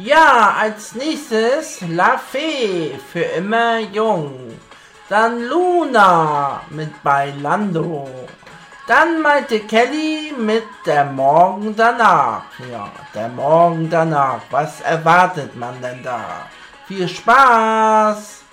Ja, als nächstes La Fee, für immer jung. Dann Luna mit Bailando. Dann meinte Kelly mit Der Morgen danach. Ja, der Morgen danach. Was erwartet man denn da? Viel Spaß!